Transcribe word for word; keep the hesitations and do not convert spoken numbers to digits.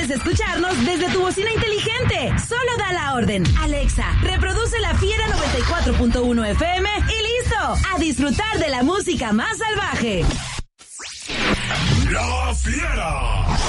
puedes escucharnos desde tu bocina inteligente. Solo da la orden. Alexa, reproduce La Fiera noventa y cuatro punto uno F M y listo. A disfrutar de la música más salvaje. La Fiera.